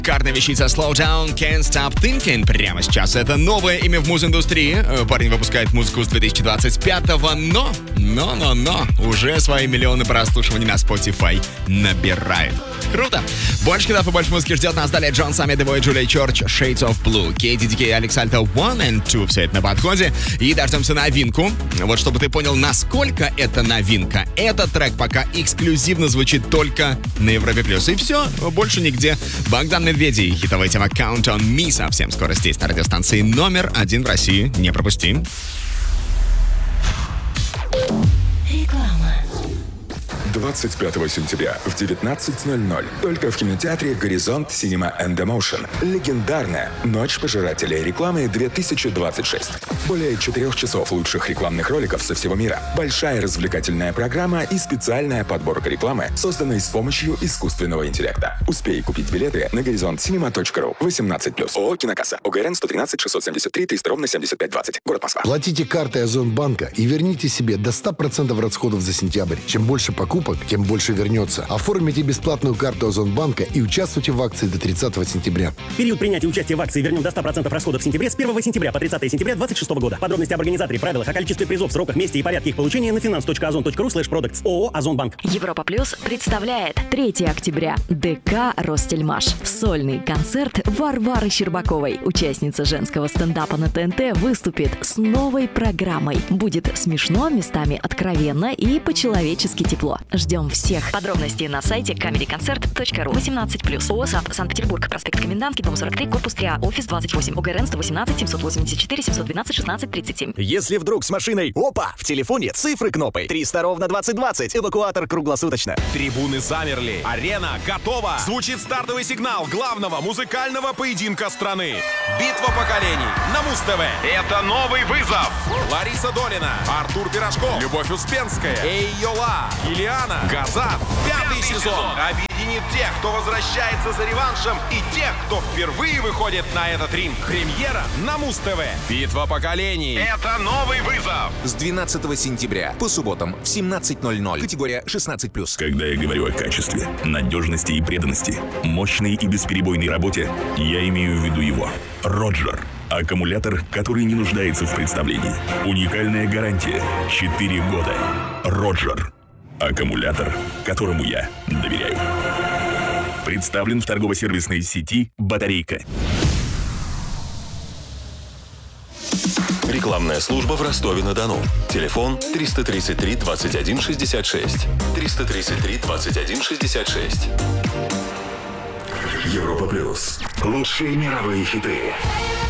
Карная вещица Slow Down, Can't Stop Thinking прямо сейчас. Это новое имя в муз-индустрии. Парень выпускает музыку с 2025-го, но уже свои миллионы прослушиваний на Spotify набирает. Круто! Больше хитов и больше музыки ждет нас. Далее Джон Саммит, Девой, Джулия Чорч, Shades of Blue, KDDK, Алекс Альто, One and Two. Все это на подходе. И дождемся новинку. Вот чтобы ты понял, насколько это новинка. Этот трек пока эксклюзивно звучит только на Европе+. И все, больше нигде. Богдан Медведев и хитовая тема Count on Me совсем скоро здесь на радиостанции номер 1 в России. Не пропусти. 25 сентября в 19:00 только в кинотеатре «Горизонт Cinema and Emotion» легендарная «Ночь пожирателей рекламы 2026». Более 4 часов лучших рекламных роликов со всего мира, большая развлекательная программа и специальная подборка рекламы, созданной с помощью искусственного интеллекта. Успей купить билеты на горизонтcinema.ru. 18+. ООО «Кинокасса». ОГРН 113 673 300 75 20. Город Москва. Платите картой Озонбанка и верните себе до 100% расходов за сентябрь. Чем больше покупок, тем больше вернется. Оформите бесплатную карту Озонбанка и участвуйте в акции до 30 сентября. Период принятия участия в акции «Вернем до 100% расходов в сентябре» с 1 сентября по 30 сентября 2026 года. Подробности об организаторе, правилах, о количестве призов, сроках, месте и порядке их получения на finance.ozon.ru/products. ООО «Озонбанк». Европа Плюс представляет 3 октября ДК «Ростельмаш». Сольный концерт Варвары Щербаковой. Участница женского стендапа на ТНТ выступит с новой программой. Будет смешно, местами откровенно и по-человечески тепло. Ждем всех. Подробности на сайте comedyconcert.ru. 18+. ООО «САП», Санкт-Петербург. Проспект Комендантский, дом 43, корпус 3А, офис 28. ОГРН 118 784 712 16 37. Если вдруг с машиной, опа, в телефоне цифры кнопой. 300 ровно 2020. Эвакуатор круглосуточно. Трибуны замерли. Арена готова. Звучит стартовый сигнал главного музыкального поединка страны. Битва поколений на Муз-ТВ. Это новый вызов. Лариса Долина, Артур Пирожков, Любовь Успенская, Эй Йола, Ильяна, Газат. 5-й сезон объединит тех, кто возвращается за реваншем, и тех, кто впервые выходит на этот ринг. Премьера на Муз-ТВ. Битва поколений. Это новый вызов. С 12 сентября по субботам в 17:00. Категория 16+. Когда я говорю о качестве, надежности и преданности, мощной и бесперебойной работе, я имею в виду его. Роджер. Аккумулятор, который не нуждается в представлении. Уникальная гарантия. 4 года. Роджер. Аккумулятор, которому я доверяю. Представлен в торгово-сервисной сети «Батарейка». Рекламная служба в Ростове-на-Дону. Телефон 333 21 66. 333 21 66. Европа Плюс. Лучшие мировые хиты.